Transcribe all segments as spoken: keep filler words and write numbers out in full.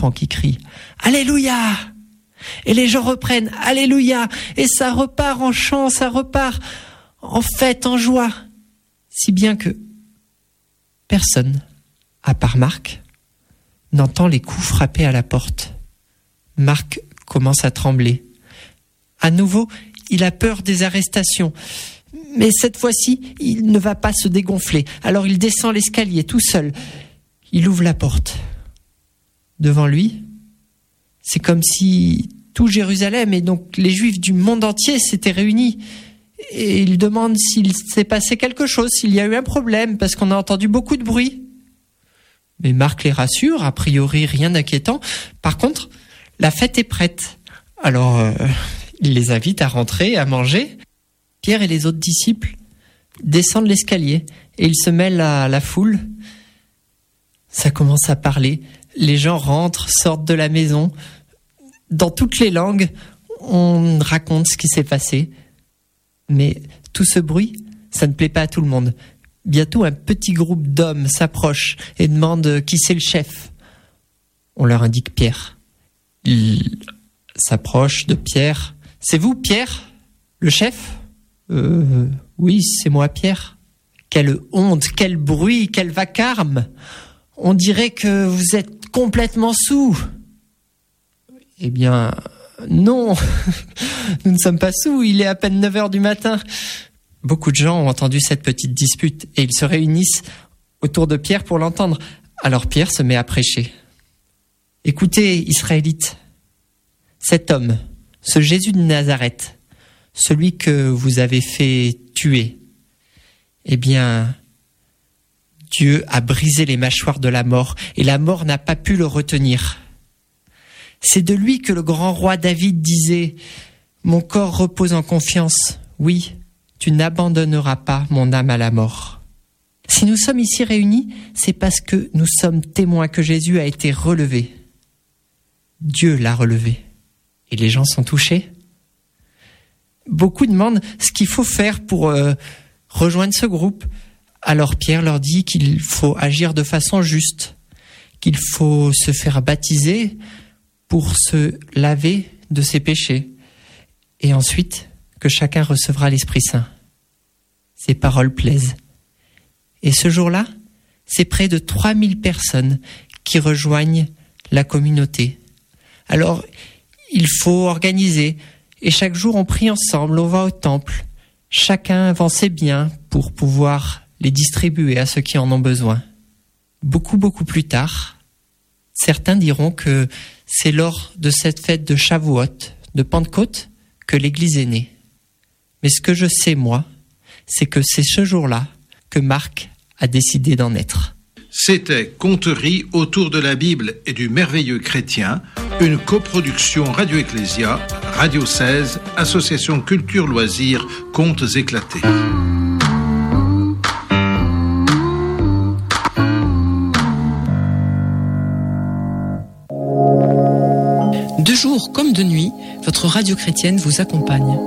serpent qui crie « Alléluia !» Et les gens reprennent « Alléluia !» Et ça repart en chant, ça repart en fête, en joie. Si bien que personne, à part Marc, n'entend les coups frapper à la porte. Marc commence à trembler. À nouveau, il a peur des arrestations. Mais cette fois-ci, il ne va pas se dégonfler. Alors il descend l'escalier tout seul. Il ouvre la porte. Devant lui, c'est comme si tout Jérusalem et donc les Juifs du monde entier s'étaient réunis. Et il demande s'il s'est passé quelque chose, s'il y a eu un problème, parce qu'on a entendu beaucoup de bruit. Mais Marc les rassure, a priori rien d'inquiétant. Par contre, la fête est prête. Alors, euh, il les invite à rentrer, à manger. Pierre et les autres disciples descendent l'escalier et ils se mêlent à la foule. Ça commence à parler. Les gens rentrent, sortent de la maison. Dans toutes les langues, on raconte ce qui s'est passé. Mais tout ce bruit, ça ne plaît pas à tout le monde. Bientôt, un petit groupe d'hommes s'approche et demande qui c'est le chef. On leur indique Pierre. Ils s'approchent de Pierre. « C'est vous, Pierre, le chef ?»« Euh, oui, c'est moi, Pierre. » Quelle honte, quel bruit, quel vacarme. On dirait que vous êtes complètement saoul. Eh bien, non, nous ne sommes pas saoul, il est à peine neuf heures du matin. Beaucoup de gens ont entendu cette petite dispute et ils se réunissent autour de Pierre pour l'entendre. Alors Pierre se met à prêcher. « Écoutez, Israélites, cet homme, ce Jésus de Nazareth, celui que vous avez fait tuer, eh bien, Dieu a brisé les mâchoires de la mort et la mort n'a pas pu le retenir. C'est de lui que le grand roi David disait « Mon corps repose en confiance, oui, tu n'abandonneras pas mon âme à la mort. » Si nous sommes ici réunis, c'est parce que nous sommes témoins que Jésus a été relevé. Dieu l'a relevé. Et les gens sont touchés. Beaucoup demandent ce qu'il faut faire pour euh, rejoindre ce groupe. Alors Pierre leur dit qu'il faut agir de façon juste, qu'il faut se faire baptiser pour se laver de ses péchés, et ensuite que chacun recevra l'Esprit Saint. Ces paroles plaisent. Et ce jour-là, c'est près de trois mille personnes qui rejoignent la communauté. Alors, il faut organiser, et chaque jour on prie ensemble, on va au temple. Chacun vend ses biens pour pouvoir les distribuer à ceux qui en ont besoin. Beaucoup, beaucoup plus tard, certains diront que c'est lors de cette fête de Shavuot, de Pentecôte, que l'Église est née. Mais ce que je sais, moi, c'est que c'est ce jour-là que Marc a décidé d'en être. C'était Conteries autour de la Bible et du merveilleux chrétien, une coproduction Radio Ecclésia, Radio seize, Association Culture Loisirs, Contes éclatés. De jour comme de nuit, votre radio chrétienne vous accompagne.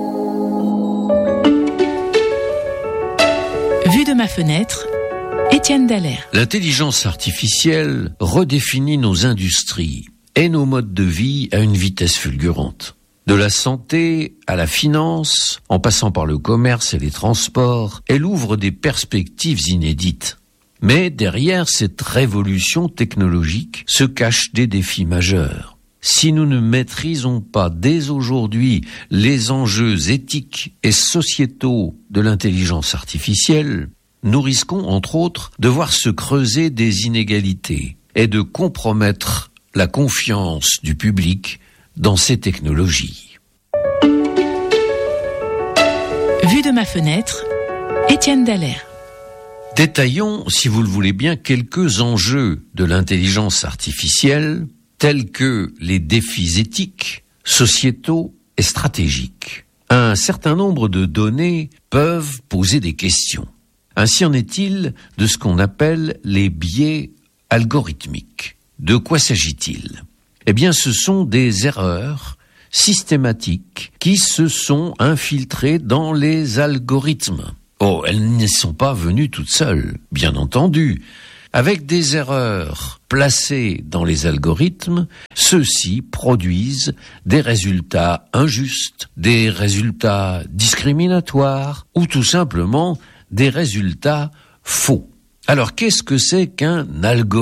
Vue de ma fenêtre, Étienne Dallaire. L'intelligence artificielle redéfinit nos industries et nos modes de vie à une vitesse fulgurante. De la santé à la finance, en passant par le commerce et les transports, elle ouvre des perspectives inédites. Mais derrière cette révolution technologique se cachent des défis majeurs. Si nous ne maîtrisons pas dès aujourd'hui les enjeux éthiques et sociétaux de l'intelligence artificielle, nous risquons, entre autres, de voir se creuser des inégalités et de compromettre la confiance du public dans ces technologies. Vue de ma fenêtre, Étienne Dallaire. Détaillons, si vous le voulez bien, quelques enjeux de l'intelligence artificielle, tels que les défis éthiques, sociétaux et stratégiques. Un certain nombre de données peuvent poser des questions. Ainsi en est-il de ce qu'on appelle les biais algorithmiques. De quoi s'agit-il ? Eh bien, ce sont des erreurs systématiques qui se sont infiltrées dans les algorithmes. Oh, elles ne sont pas venues toutes seules, bien entendu. avec des erreurs placées dans les algorithmes, ceux-ci produisent des résultats injustes, des résultats discriminatoires ou tout simplement des résultats faux. Alors qu'est-ce que c'est qu'un algorithme ?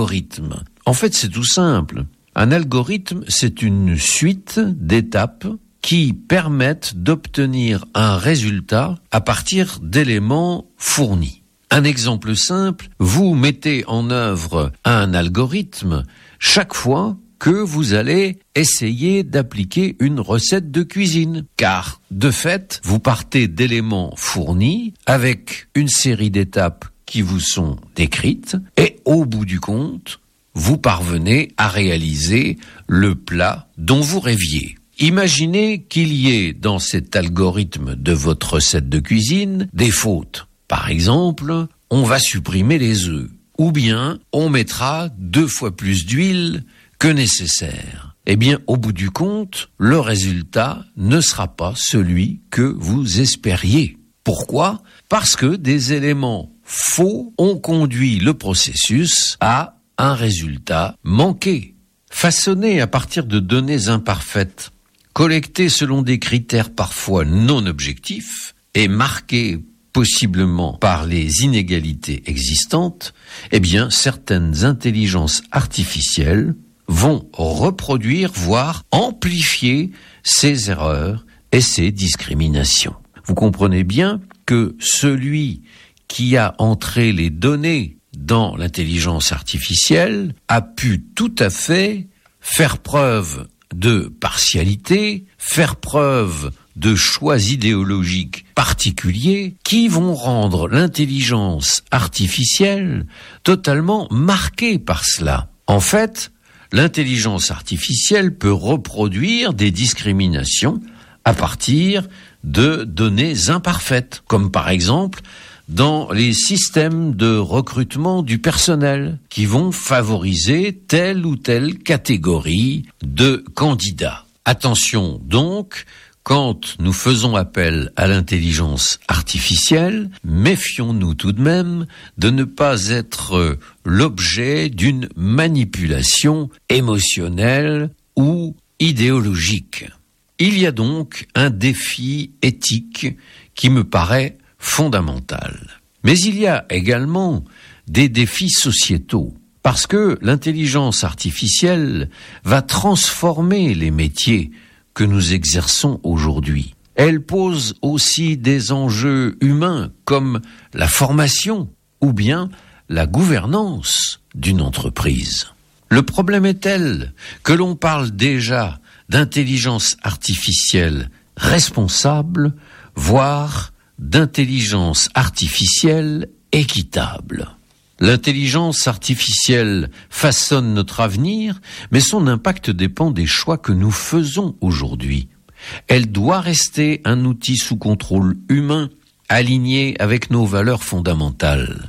En fait, c'est tout simple. Un algorithme, c'est une suite d'étapes qui permettent d'obtenir un résultat à partir d'éléments fournis. Un exemple simple, vous mettez en œuvre un algorithme chaque fois que vous allez essayer d'appliquer une recette de cuisine. Car, de fait, vous partez d'éléments fournis avec une série d'étapes qui vous sont décrites et au bout du compte, vous parvenez à réaliser le plat dont vous rêviez. Imaginez qu'il y ait dans cet algorithme de votre recette de cuisine des fautes. Par exemple, on va supprimer les œufs, ou bien on mettra deux fois plus d'huile que nécessaire. Eh bien, au bout du compte, le résultat ne sera pas celui que vous espériez. Pourquoi ? Parce que des éléments faux ont conduit le processus à un résultat manqué. Façonné à partir de données imparfaites, collectées selon des critères parfois non objectifs et marqués possiblement par les inégalités existantes, eh bien, certaines intelligences artificielles vont reproduire, voire amplifier ces erreurs et ces discriminations. Vous comprenez bien que celui qui a entré les données dans l'intelligence artificielle a pu tout à fait faire preuve de partialité, faire preuve de choix idéologiques particuliers qui vont rendre l'intelligence artificielle totalement marquée par cela. En fait, l'intelligence artificielle peut reproduire des discriminations à partir de données imparfaites, comme par exemple dans les systèmes de recrutement du personnel qui vont favoriser telle ou telle catégorie de candidats. Attention donc, quand nous faisons appel à l'intelligence artificielle, méfions-nous tout de même de ne pas être l'objet d'une manipulation émotionnelle ou idéologique. Il y a donc un défi éthique qui me paraît fondamental. Mais il y a également des défis sociétaux, parce que l'intelligence artificielle va transformer les métiers que nous exerçons aujourd'hui. Elle pose aussi des enjeux humains comme la formation ou bien la gouvernance d'une entreprise. Le problème est tel que l'on parle déjà d'intelligence artificielle responsable, voire d'intelligence artificielle équitable. L'intelligence artificielle façonne notre avenir, mais son impact dépend des choix que nous faisons aujourd'hui. Elle doit rester un outil sous contrôle humain, aligné avec nos valeurs fondamentales.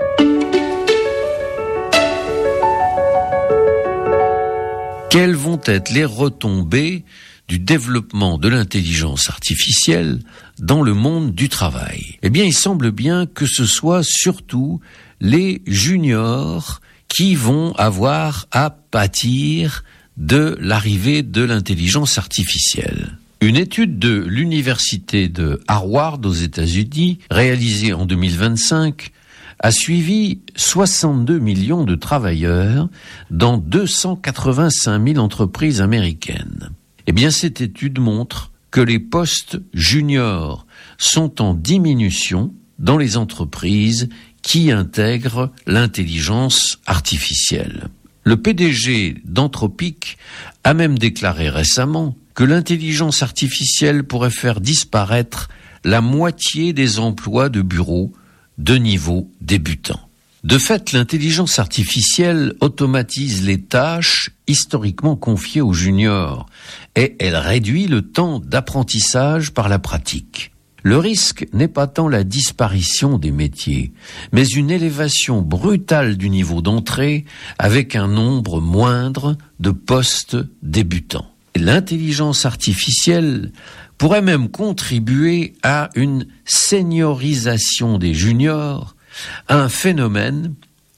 Quelles vont être les retombées du développement de l'intelligence artificielle dans le monde du travail? Eh bien, il semble bien que ce soit surtout les juniors qui vont avoir à pâtir de l'arrivée de l'intelligence artificielle. Une étude de l'université de Harvard aux États-Unis, réalisée en deux mille vingt-cinq, a suivi soixante-deux millions de travailleurs dans deux cent quatre-vingt-cinq mille entreprises américaines. Eh bien, cette étude montre que les postes juniors sont en diminution dans les entreprises qui intègrent l'intelligence artificielle. Le P D G d'Anthropic a même déclaré récemment que l'intelligence artificielle pourrait faire disparaître la moitié des emplois de bureau de niveau débutant. De fait, l'intelligence artificielle automatise les tâches historiquement confiées aux juniors et elle réduit le temps d'apprentissage par la pratique. Le risque n'est pas tant la disparition des métiers, mais une élévation brutale du niveau d'entrée avec un nombre moindre de postes débutants. L'intelligence artificielle pourrait même contribuer à une seniorisation des juniors, un phénomène qui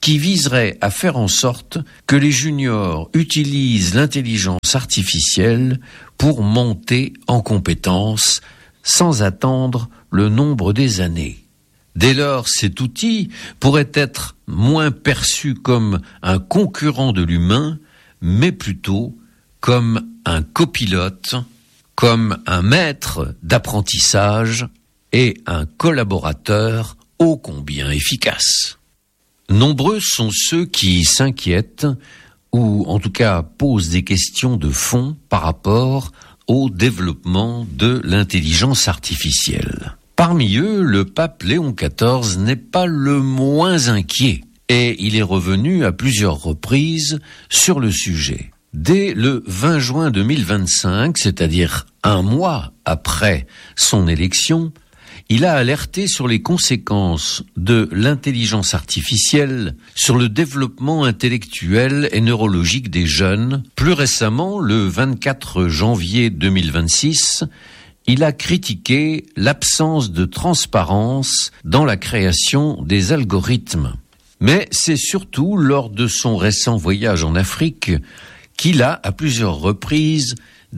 qui viserait à faire en sorte que les juniors utilisent l'intelligence artificielle pour monter en compétences sans attendre le nombre des années. Dès lors, cet outil pourrait être moins perçu comme un concurrent de l'humain, mais plutôt comme un copilote, comme un maître d'apprentissage et un collaborateur ô combien efficace. Nombreux sont ceux qui s'inquiètent ou en tout cas posent des questions de fond par rapport au développement de l'intelligence artificielle. Parmi eux, le pape Léon quatorze n'est pas le moins inquiet et il est revenu à plusieurs reprises sur le sujet. Dès le vingt juin deux mille vingt-cinq, c'est-à-dire un mois après son élection, il a alerté sur les conséquences de l'intelligence artificielle sur le développement intellectuel et neurologique des jeunes. Plus récemment, le vingt-quatre janvier deux mille vingt-six, il a critiqué l'absence de transparence dans la création des algorithmes. Mais c'est surtout lors de son récent voyage en Afrique qu'il a, à plusieurs reprises,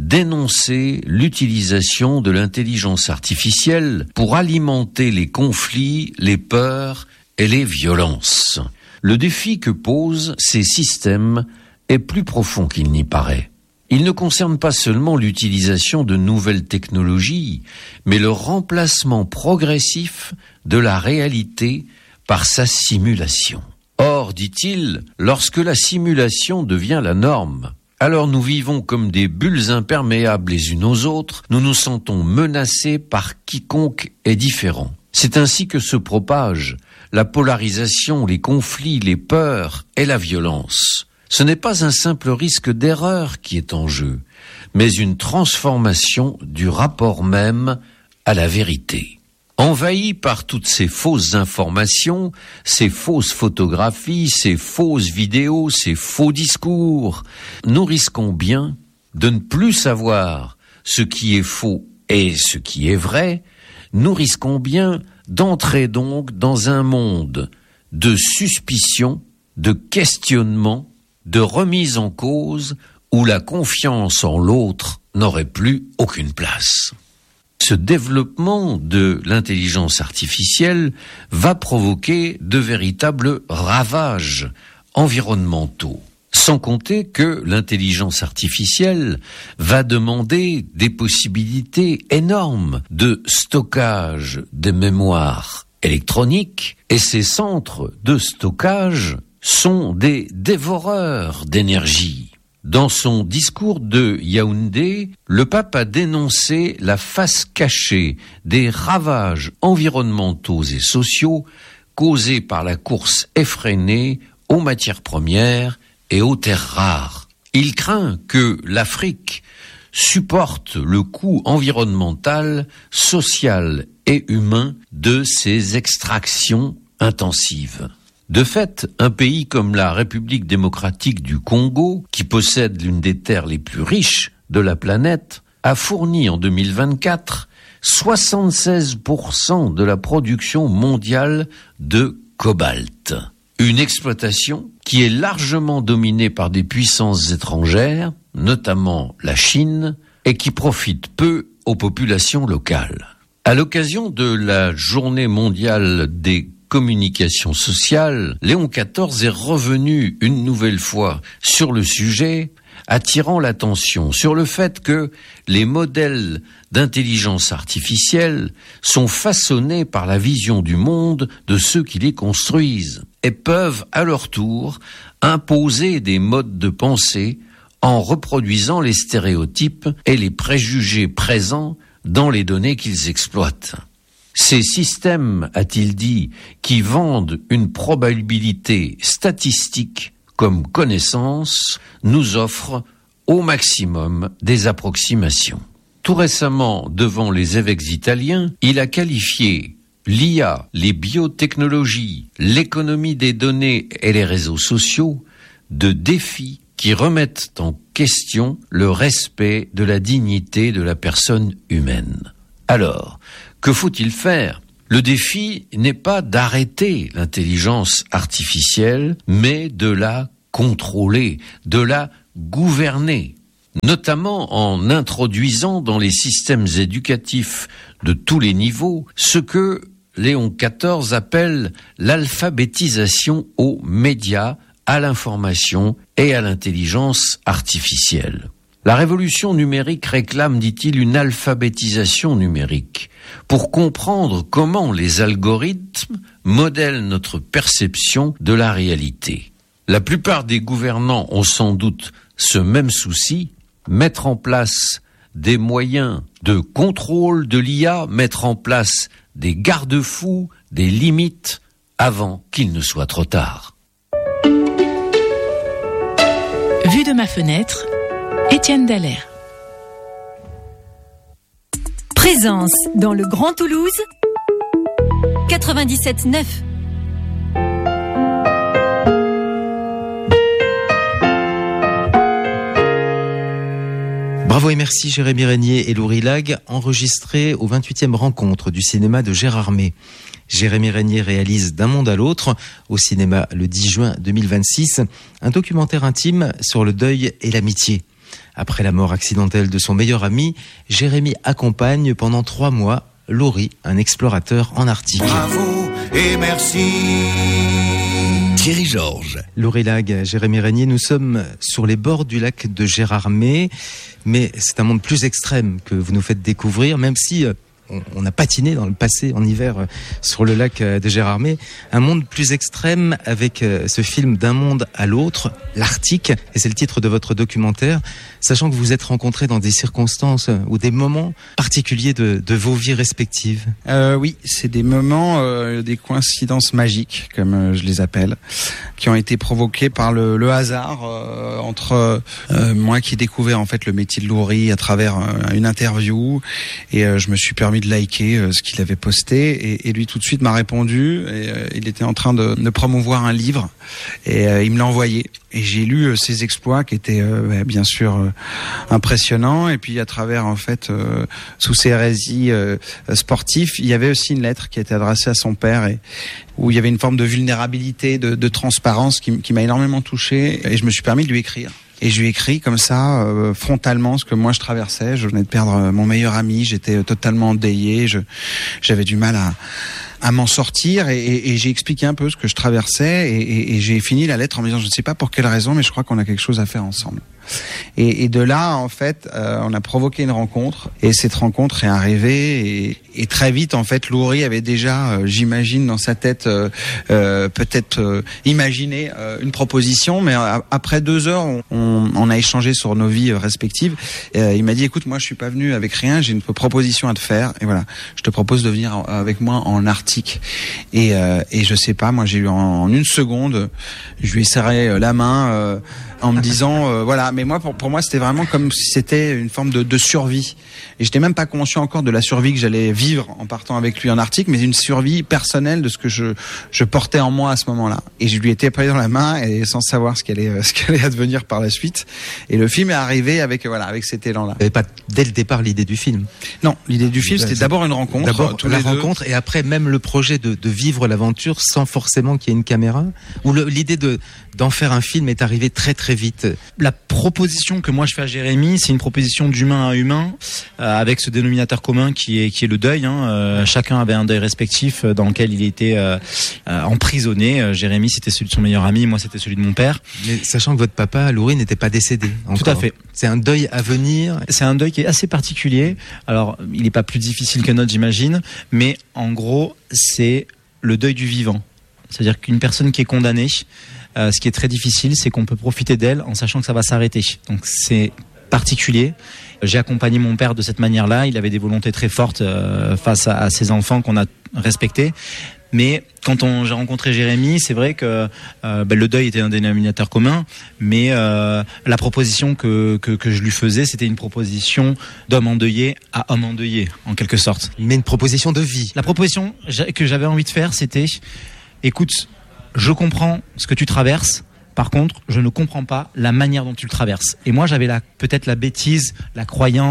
dénoncé l'utilisation de l'intelligence artificielle pour alimenter les conflits, les peurs et les violences. Le défi que posent ces systèmes est plus profond qu'il n'y paraît. Il ne concerne pas seulement l'utilisation de nouvelles technologies, mais le remplacement progressif de la réalité par sa simulation. Or, dit-il, lorsque la simulation devient la norme, alors nous vivons comme des bulles imperméables les unes aux autres, nous nous sentons menacés par quiconque est différent. C'est ainsi que se propagent la polarisation, les conflits, les peurs et la violence. Ce n'est pas un simple risque d'erreur qui est en jeu, mais une transformation du rapport même à la vérité. Envahis par toutes ces fausses informations, ces fausses photographies, ces fausses vidéos, ces faux discours, nous risquons bien de ne plus savoir ce qui est faux et ce qui est vrai. Nous risquons bien d'entrer donc dans un monde de suspicion, de questionnement, de remise en cause, où la confiance en l'autre n'aurait plus aucune place. Ce développement de l'intelligence artificielle va provoquer de véritables ravages environnementaux. Sans compter que l'intelligence artificielle va demander des possibilités énormes de stockage de mémoire électronique, et ces centres de stockage sont des dévoreurs d'énergie. Dans son discours de Yaoundé, le pape a dénoncé la face cachée des ravages environnementaux et sociaux causés par la course effrénée aux matières premières et aux terres rares. Il craint que l'Afrique supporte le coût environnemental, social et humain de ces extractions intensives. De fait, un pays comme la République démocratique du Congo, qui possède l'une des terres les plus riches de la planète, a fourni en deux mille vingt-quatre soixante-seize pour cent de la production mondiale de cobalt. Une exploitation qui est largement dominée par des puissances étrangères, notamment la Chine, et qui profite peu aux populations locales. À l'occasion de la Journée mondiale des communication sociale, Léon quatorze est revenu une nouvelle fois sur le sujet, attirant l'attention sur le fait que les modèles d'intelligence artificielle sont façonnés par la vision du monde de ceux qui les construisent et peuvent à leur tour imposer des modes de pensée en reproduisant les stéréotypes et les préjugés présents dans les données qu'ils exploitent. Ces systèmes, a-t-il dit, qui vendent une probabilité statistique comme connaissance, nous offrent au maximum des approximations. Tout récemment, devant les évêques italiens, il a qualifié l'I A, les biotechnologies, l'économie des données et les réseaux sociaux de défis qui remettent en question le respect de la dignité de la personne humaine. Alors, que faut-il faire ? Le défi n'est pas d'arrêter l'intelligence artificielle, mais de la contrôler, de la gouverner, notamment en introduisant dans les systèmes éducatifs de tous les niveaux ce que Léon quatorze appelle l'alphabétisation aux médias, à l'information et à l'intelligence artificielle. La révolution numérique réclame, dit-il, une alphabétisation numérique pour comprendre comment les algorithmes modèlent notre perception de la réalité. La plupart des gouvernants ont sans doute ce même souci, mettre en place des moyens de contrôle de l'I A, mettre en place des garde-fous, des limites, avant qu'il ne soit trop tard. Vue de ma fenêtre, Étienne Dallaire. Présence dans le Grand Toulouse, quatre-vingt-dix-sept neuf. Bravo et merci Jérémy Régnier et Lou Rilhac, enregistrés aux vingt-huitième rencontre du cinéma de Gérard May. Jérémy Régnier réalise D'un monde à l'autre au cinéma le dix juin deux mille vingt-six, un documentaire intime sur le deuil et l'amitié. Après la mort accidentelle de son meilleur ami, Jérémy accompagne pendant trois mois Laurie, un explorateur en Arctique. Bravo et merci. Thierry Georges. Lou Rilhac, Jérémy Régnier, nous sommes sur les bords du lac de Gérard May, mais c'est un monde plus extrême que vous nous faites découvrir, même si on a patiné dans le passé, en hiver, sur le lac de Gérard May. Un monde plus extrême avec ce film D'un monde à l'autre, l'Arctique, et c'est le titre de votre documentaire, sachant que vous vous êtes rencontrés dans des circonstances ou des moments particuliers de, de vos vies respectives. Euh, oui, c'est des moments, euh, des coïncidences magiques, comme euh, je les appelle, qui ont été provoqués par le, le hasard euh, entre euh, moi qui ai découvert en fait le métier de Laurie à travers euh, une interview, et euh, je me suis permis de liker euh, ce qu'il avait posté, et, et lui tout de suite m'a répondu, et euh, il était en train de, de promouvoir un livre, et euh, il me l'a envoyé, et j'ai lu euh, ses exploits qui étaient euh, bien sûr euh, impressionnants, et puis à travers en fait euh, sous ses récits euh, sportifs, il y avait aussi une lettre qui était adressée à son père, et où il y avait une forme de vulnérabilité, de, de transparence qui, qui m'a énormément touché, et je me suis permis de lui écrire. Et je lui ai écrit comme ça, euh, frontalement, ce que moi je traversais. Je venais de perdre mon meilleur ami, j'étais totalement endeuillé, je, j'avais du mal à, à m'en sortir, et, et, et j'ai expliqué un peu ce que je traversais, et, et, et j'ai fini la lettre en me disant, je ne sais pas pour quelle raison, mais je crois qu'on a quelque chose à faire ensemble. Et, et de là, en fait, euh, on a provoqué une rencontre, et cette rencontre est arrivée, et, et très vite, en fait, Laurie avait déjà, euh, j'imagine, dans sa tête, euh, euh, peut-être euh, imaginé euh, une proposition, mais euh, après deux heures, on, on, on a échangé sur nos vies respectives. Euh, il m'a dit, écoute, moi, je suis pas venu avec rien, j'ai une proposition à te faire, et voilà, je te propose de venir avec moi en Arctique. Et, euh, et je sais pas, moi, j'ai eu en, en une seconde, je lui ai serré la main. Euh, en me disant euh, voilà, mais moi pour pour moi c'était vraiment comme si c'était une forme de de survie, et j'étais même pas conscient encore de la survie que j'allais vivre en partant avec lui en Arctique, mais une survie personnelle de ce que je je portais en moi à ce moment-là. Et je lui étais pris dans la main, et sans savoir ce qu'elle allait ce qu'elle allait advenir par la suite, et le film est arrivé avec voilà avec cet élan-là. Vous n'avez pas dès le départ l'idée du film? Non, l'idée du film c'était d'abord une rencontre, d'abord tous la les rencontre, deux. Et après même le projet de de vivre l'aventure sans forcément qu'il y ait une caméra, ou le, l'idée de d'en faire un film est arrivée très très vite. La proposition que moi je fais à Jérémy, c'est une proposition d'humain à humain, euh, avec ce dénominateur commun qui est qui est le deuil. Hein. Euh, chacun avait un deuil respectif dans lequel il était euh, euh, emprisonné. Euh, Jérémy, c'était celui de son meilleur ami, moi c'était celui de mon père. Mais sachant que votre papa, Laurie, n'était pas décédé encore. Tout à fait. C'est un deuil à venir. C'est un deuil qui est assez particulier. Alors, il n'est pas plus difficile que notre, j'imagine, mais en gros, c'est le deuil du vivant. C'est-à-dire qu'une personne qui est condamnée, Euh, ce qui est très difficile, c'est qu'on peut profiter d'elle en sachant que ça va s'arrêter. Donc c'est particulier. J'ai accompagné mon père de cette manière-là. Il avait des volontés très fortes euh, face à, à ses enfants qu'on a respectés. Mais quand on, j'ai rencontré Jérémy, c'est vrai que euh, ben, le deuil était un dénominateur commun, mais euh, la proposition que, que, que je lui faisais, c'était une proposition d'homme endeuillé à homme endeuillé, en quelque sorte. Mais une proposition de vie. La proposition que j'avais envie de faire, c'était, écoute, je comprends ce que tu traverses. Par contre, je ne comprends pas la manière dont tu le traverses. Et moi, j'avais la, peut-être la bêtise, la croyance,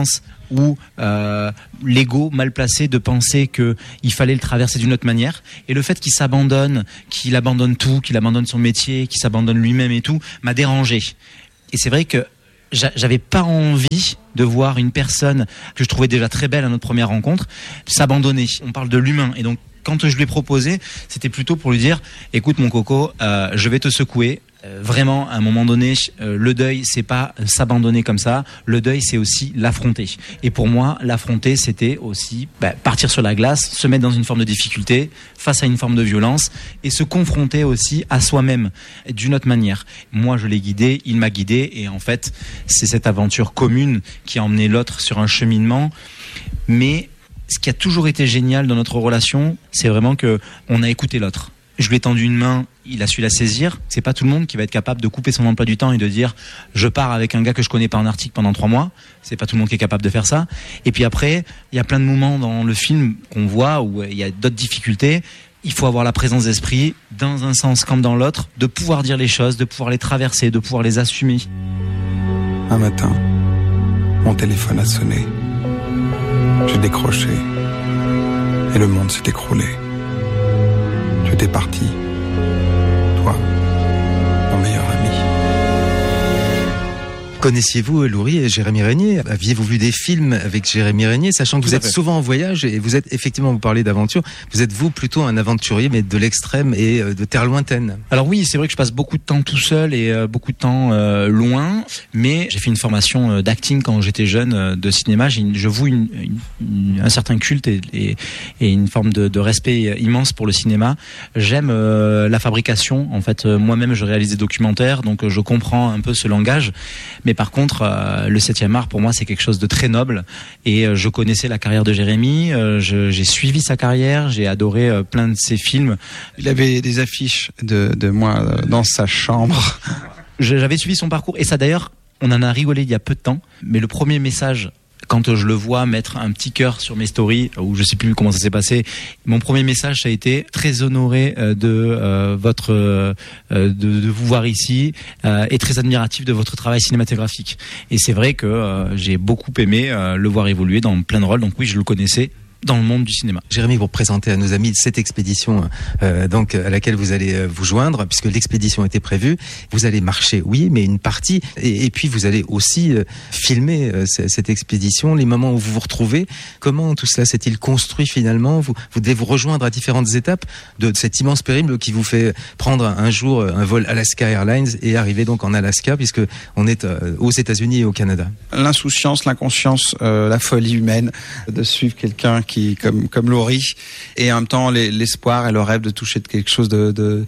ou euh, l'ego mal placé de penser que il fallait le traverser d'une autre manière. Et le fait qu'il s'abandonne, qu'il abandonne tout, qu'il abandonne son métier, qu'il s'abandonne lui-même et tout, m'a dérangé. Et c'est vrai que j'avais pas envie de voir une personne que je trouvais déjà très belle à notre première rencontre s'abandonner. On parle de l'humain, et donc quand je lui ai proposé, c'était plutôt pour lui dire écoute mon coco, euh, je vais te secouer. Euh, vraiment, à un moment donné, euh, le deuil, c'est pas s'abandonner comme ça. Le deuil, c'est aussi l'affronter. Et pour moi, l'affronter, c'était aussi bah, partir sur la glace, se mettre dans une forme de difficulté, face à une forme de violence, et se confronter aussi à soi-même d'une autre manière. Moi, je l'ai guidé, il m'a guidé, et en fait, c'est cette aventure commune qui a emmené l'autre sur un cheminement. Mais ce qui a toujours été génial dans notre relation, c'est vraiment que on a écouté l'autre. Je lui ai tendu une main, il a su la saisir. C'est pas tout le monde qui va être capable de couper son emploi du temps et de dire je pars avec un gars que je connais pas en Arctique pendant trois mois. C'est pas tout le monde qui est capable de faire ça. Et puis après, il y a plein de moments dans le film qu'on voit où il y a d'autres difficultés. Il faut avoir la présence d'esprit, dans un sens comme dans l'autre, de pouvoir dire les choses, de pouvoir les traverser, de pouvoir les assumer. Un matin, mon téléphone a sonné. J'ai décroché et le monde s'est écroulé. Tu étais parti, toi, mon meilleur ami. Connaissiez-vous Loury et Jérémy Régnier? Aviez-vous vu des films avec Jérémy Régnier, sachant que Tout vous à êtes fait. souvent en voyage et vous êtes effectivement, vous parlez d'aventure, vous êtes vous plutôt un aventurier mais de l'extrême et de terre lointaine. Alors oui, c'est vrai que je passe beaucoup de temps tout seul et euh, beaucoup de temps euh, loin, mais j'ai fait une formation euh, d'acting quand j'étais jeune, euh, de cinéma. J'ai une, je voue une, une, une, un certain culte et, et, et une forme de, de respect immense pour le cinéma. J'aime euh, la fabrication. En fait, euh, moi-même, je réalise des documentaires, donc euh, je comprends un peu ce langage. Mais par contre, euh, le septième art, pour moi, c'est quelque chose de très noble. Et euh, je connaissais la carrière de Jérémy, euh, je, j'ai suivi sa carrière, j'ai adoré euh, plein de ses films. Il avait des affiches de, de moi euh, dans sa chambre. J'avais suivi son parcours, et ça d'ailleurs, on en a rigolé il y a peu de temps. Mais le premier message, quand je le vois mettre un petit cœur sur mes stories, ou je sais plus comment ça s'est passé, mon premier message ça a été très honoré euh, de euh, votre euh, de, de vous voir ici euh, et très admiratif de votre travail cinématographique. Et c'est vrai que euh, j'ai beaucoup aimé euh, le voir évoluer dans plein de rôles. Donc oui, je le connaissais dans le monde du cinéma. Jérémy, vous présentez à nos amis cette expédition euh, donc à laquelle vous allez euh, vous joindre, puisque l'expédition était prévue. Vous allez marcher, oui, mais une partie, et, et puis vous allez aussi euh, filmer euh, c- cette expédition, les moments où vous vous retrouvez. Comment tout cela s'est-il construit finalement? Vous, vous devez vous rejoindre à différentes étapes de cet immense périple qui vous fait prendre un, un jour un vol Alaska Airlines et arriver donc en Alaska, puisque on est euh, aux États-Unis et au Canada. L'insouciance, l'inconscience, euh, la folie humaine de suivre quelqu'un qui comme comme Loury, et en même temps les, l'espoir et le rêve de toucher de quelque chose de, de,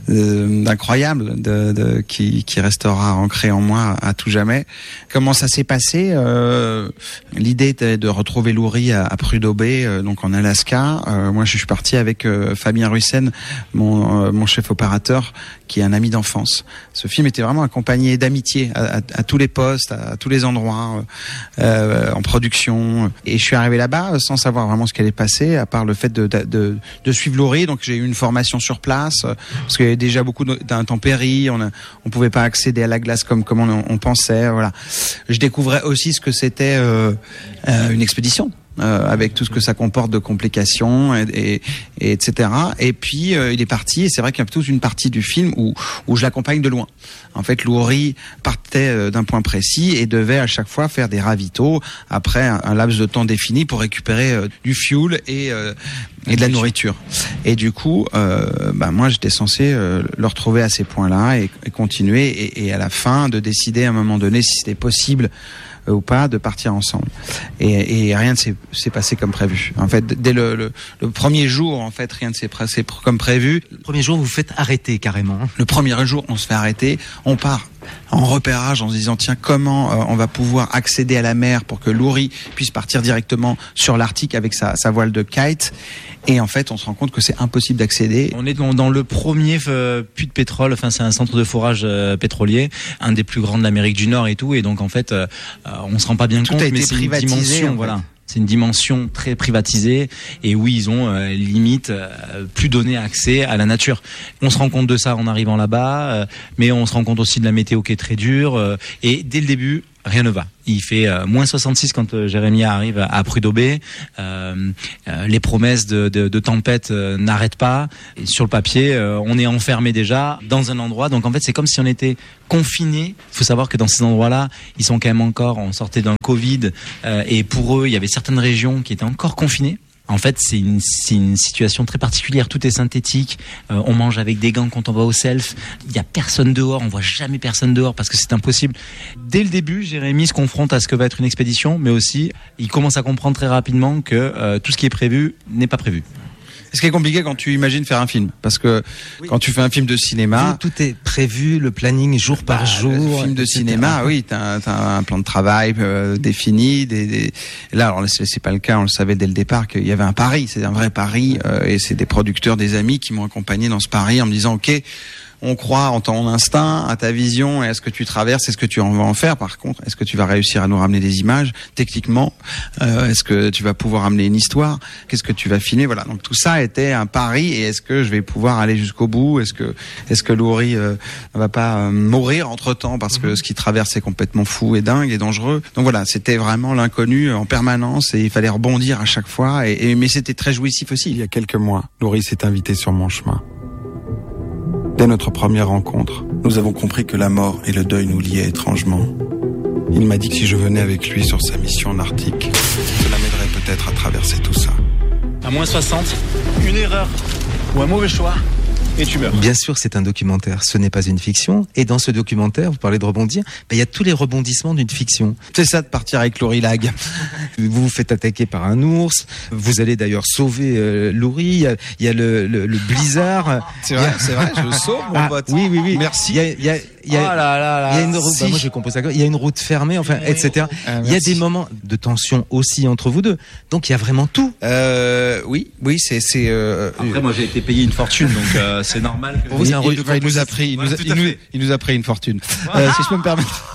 de d'incroyable, de, de qui qui restera ancré en moi à tout jamais. Comment ça s'est passé? euh, L'idée était de retrouver Loury à, à Prudhoe Bay, euh, donc en Alaska. Euh, moi, je suis parti avec euh, Fabien Russen, mon euh, mon chef opérateur, qui est un ami d'enfance. Ce film était vraiment accompagné d'amitié à, à, à tous les postes, à, à tous les endroits, euh, en production. Et je suis arrivé là-bas sans savoir vraiment ce qui allait passer, à part le fait de, de, de, de suivre Loury. Donc j'ai eu une formation sur place, parce qu'il y avait déjà beaucoup d'intempéries, on a, on pouvait pas accéder à la glace comme, comme on, on pensait. Voilà. Je découvrais aussi ce que c'était euh, euh, une expédition. Euh, avec tout ce que ça comporte de complications et, et, et etc. Et puis euh, il est parti, et c'est vrai qu'il y a toute une partie du film où où je l'accompagne de loin. En fait, Loury partait euh, d'un point précis et devait à chaque fois faire des ravitaux après un, un laps de temps défini pour récupérer euh, du fuel et euh, et de la nourriture. Et du coup, euh, bah moi j'étais censé euh, le retrouver à ces points-là et, et continuer et, et à la fin de décider à un moment donné si c'était possible ou pas de partir ensemble. Et, et rien ne s'est, s'est passé comme prévu. En fait, dès le, le, le premier jour, en fait, rien ne s'est passé comme prévu. Le premier jour, vous vous faites arrêter carrément. Le premier jour, on se fait arrêter. On part en repérage en se disant tiens, comment euh, on va pouvoir accéder à la mer pour que Loury puisse partir directement sur l'Arctique avec sa, sa voile de kite. Et en fait, on se rend compte que c'est impossible d'accéder. On est dans, dans le premier euh, puits de pétrole. Enfin, c'est un centre de forage euh, pétrolier, un des plus grands de l'Amérique du Nord et tout. Et donc, en fait, euh, on se rend pas bien tout compte, a été mais c'est privatisé, une dimension, en fait. voilà. C'est une dimension très privatisée, et oui, ils ont euh, limite euh, plus donné accès à la nature. On se rend compte de ça en arrivant là-bas, euh, mais on se rend compte aussi de la météo qui est très dure. Euh, et dès le début, rien ne va. Il fait euh, moins soixante-six quand euh, Jérémie arrive à, à Prud'Aubé. Euh, euh, les promesses de, de, de tempête euh, n'arrêtent pas. Et sur le papier, euh, on est enfermé déjà dans un endroit. Donc en fait, c'est comme si on était confiné. Il faut savoir que dans ces endroits-là, ils sont quand même encore, on sortait d'un Covid, euh, et pour eux, il y avait certaines régions qui étaient encore confinées. En fait, c'est une, c'est une situation très particulière. Tout est synthétique. Euh, on mange avec des gants quand on va au self. Il y a personne dehors. On voit jamais personne dehors parce que c'est impossible. Dès le début, Jérémie se confronte à ce que va être une expédition, mais aussi, il commence à comprendre très rapidement que euh, tout ce qui est prévu n'est pas prévu. Ce qui est compliqué quand tu imagines faire un film, parce que oui. quand tu fais un film de cinéma, tout, tout est prévu, le planning jour par bah, jour. Le film de et cetera cinéma, oui, t'as, t'as un plan de travail euh, défini. Des, des... Là, alors c'est, c'est pas le cas. On le savait dès le départ qu'il y avait un pari. C'est un vrai pari, euh, et c'est des producteurs, des amis qui m'ont accompagné dans ce pari en me disant, ok, on croit en ton instinct, à ta vision, et à ce que tu traverses, est-ce que tu en vas en faire. Par contre, est-ce que tu vas réussir à nous ramener des images techniquement, euh, est-ce que tu vas pouvoir amener une histoire, qu'est-ce que tu vas filmer, voilà. Donc tout ça était un pari, et est-ce que je vais pouvoir aller jusqu'au bout, est-ce que est-ce que Laurie euh, ne va pas euh, mourir entre temps parce que ce qui traverse est complètement fou et dingue et dangereux. Donc voilà, c'était vraiment l'inconnu en permanence, et il fallait rebondir à chaque fois, et, et mais c'était très jouissif aussi. Il y a quelques mois, Laurie s'est invitée sur mon chemin. Dès notre première rencontre, nous avons compris que la mort et le deuil nous liaient étrangement. Il m'a dit que si je venais avec lui sur sa mission en Arctique, cela m'aiderait peut-être à traverser tout ça. À moins soixante, une erreur ou un mauvais choix, et tu meurs. Bien sûr, c'est un documentaire, ce n'est pas une fiction. Et dans ce documentaire, vous parlez de rebondir, ben, il y a tous les rebondissements d'une fiction. C'est ça, de partir avec Laurie Lag. Vous vous faites attaquer par un ours, vous allez d'ailleurs sauver euh, Laurie, il y a, il y a le, le, le blizzard. C'est vrai, c'est vrai, je sauve mon ah, pote. Oui, oui, oui. Merci. Il y a, il y a, il y a, oh là là là. Il y a une route, bah, moi j'ai composé ça, il y a une route fermée, enfin, et cetera. Ah, il y a des moments de tension aussi entre vous deux. Donc il y a vraiment tout. Euh, oui, oui, c'est, c'est, euh, Après, moi j'ai été payé une fortune, donc euh, c'est normal que... Il, il, il nous a pris, il nous a, il nous, il nous a pris une fortune. Euh, si je peux me permettre.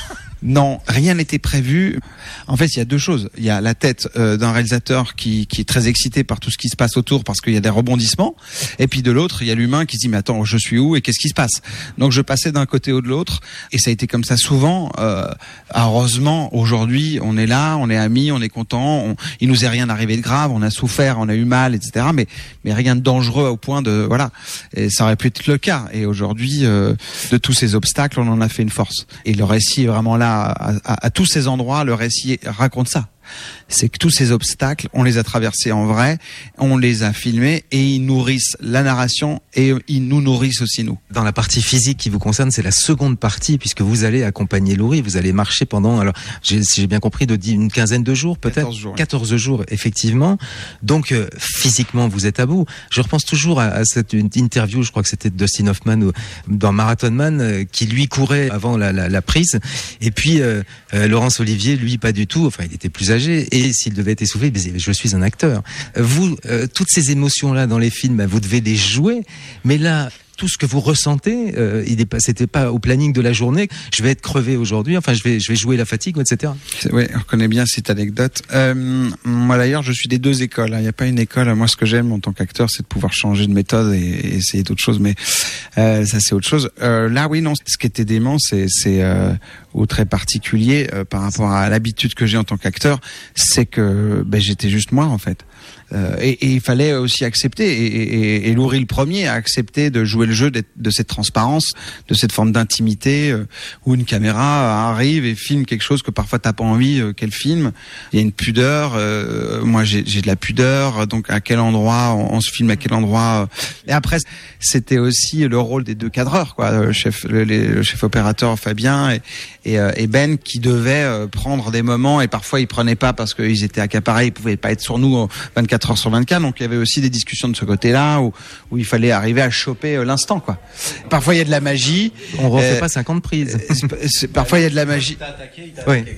Non, rien n'était prévu. En fait, il y a deux choses. Il y a la tête euh, d'un réalisateur qui, qui est très excité par tout ce qui se passe autour parce qu'il y a des rebondissements. Et puis de l'autre, il y a l'humain qui se dit mais attends, je suis où et qu'est-ce qui se passe? Donc je passais d'un côté ou de l'autre. Et ça a été comme ça souvent. Euh, heureusement, aujourd'hui, on est là, on est amis, on est content. On, il nous est rien arrivé de grave. On a souffert, on a eu mal, et cetera. Mais mais rien de dangereux au point de voilà. Et ça aurait pu être le cas. Et aujourd'hui, euh, de tous ces obstacles, on en a fait une force. Et le récit est vraiment là. À, à, à tous ces endroits, le récit raconte ça. C'est que tous ces obstacles, on les a traversés en vrai, on les a filmés et ils nourrissent la narration et ils nous nourrissent aussi nous. Dans la partie physique qui vous concerne, c'est la seconde partie puisque vous allez accompagner Laurie, vous allez marcher pendant, alors j'ai, si j'ai bien compris, de une quinzaine de jours peut-être, quatorze jours, quatorze jours effectivement. Donc euh, physiquement vous êtes à bout. Je repense toujours à, à cette une interview, je crois que c'était de Dustin Hoffman ou, dans Marathon Man euh, qui lui courait avant la, la, la prise et puis euh, euh, Laurence Olivier lui pas du tout, enfin il était plus âgé. Et s'il devait être essoufflé, je suis un acteur. Vous, euh, toutes ces émotions-là dans les films, vous devez les jouer. Mais là, tout ce que vous ressentez, euh, il est pas, c'était pas au planning de la journée. Je vais être crevé aujourd'hui. Enfin, je vais, je vais jouer la fatigue, et cetera. Oui, on connaît bien cette anecdote. Euh, moi d'ailleurs, je suis des deux écoles. Il n'y a pas une école. Moi, ce que j'aime en tant qu'acteur, c'est de pouvoir changer de méthode et, et essayer d'autres choses. Mais euh, ça, c'est autre chose. Euh, là, oui, non. Ce qui était dément, c'est, c'est euh, ou très particulier euh, par rapport à l'habitude que j'ai en tant qu'acteur, c'est que ben, j'étais juste moi en fait. Euh, et, et il fallait aussi accepter, et, et, et Laurie le premier a accepté de jouer le jeu de, de cette transparence, de cette forme d'intimité euh, où une caméra arrive et filme quelque chose que parfois t'as pas envie euh, qu'elle filme. Il y a une pudeur, euh, moi j'ai, j'ai de la pudeur, donc à quel endroit on, on se filme, à quel endroit. Euh. Et après c'était aussi le rôle des deux cadreurs, quoi, le chef, le, le chef opérateur Fabien et, et, euh, et Ben qui devaient euh, prendre des moments et parfois ils prenaient pas parce qu'ils étaient accaparés, ils pouvaient pas être sur nous vingt-quatre heures sur vingt-quatre, donc il y avait aussi des discussions de ce côté-là où, où il fallait arriver à choper l'instant, quoi. Parfois il y a de la magie. On refait euh, pas cinquante prises. C'est, c'est, parfois il y a de la magie. Oui.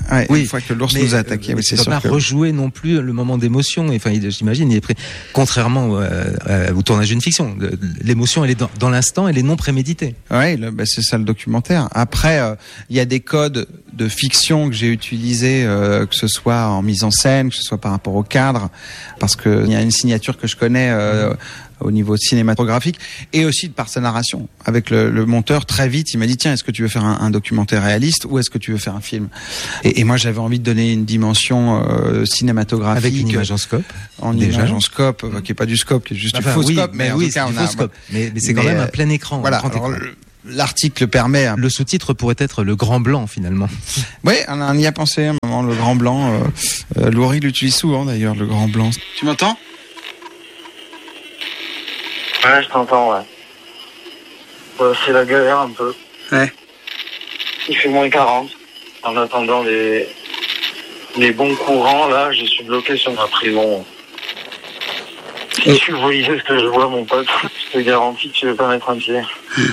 Ouais, oui, une fois que l'ours mais, nous a attaqué, euh, oui, c'est sûr. sûr. Pas que... rejouer non plus le moment d'émotion. Enfin, j'imagine, il est prêt. Contrairement euh, euh, au tournage d'une fiction, l'émotion, elle est dans, dans l'instant, elle est non préméditée. Oui, bah, c'est ça le documentaire. Après, il euh, y a des codes de fiction que j'ai utilisés, euh, que ce soit en mise en scène, que ce soit par rapport au cadre, parce que il y a une signature que je connais euh, au niveau cinématographique et aussi par sa narration. Avec le, le monteur, très vite, il m'a dit tiens, est-ce que tu veux faire un, un documentaire réaliste ou est-ce que tu veux faire un film? Et, et moi, j'avais envie de donner une dimension euh, cinématographique avec une image en scope, en déjà. image en scope, euh, qui est pas du scope, qui est juste enfin, du faux oui, scope, mais, mais oui, en tout cas, c'est du on a, faux scope. Mais, mais c'est quand mais, même un plein écran. Voilà. Un grand Alors, écran. l'article permet. Le sous-titre pourrait être le grand blanc finalement. Oui, on, on y a pensé un moment, le grand blanc. Euh, euh, Laurie l'utilise souvent d'ailleurs, le grand blanc. Tu m'entends? Ouais, je t'entends, ouais. ouais. C'est la galère un peu. Ouais. Il fait moins quarante. En attendant les, les bons courants, là, je suis bloqué sur ma prison. Si tu voyais ce que je vois, mon pote, je te garantis que tu veux pas mettre un pied.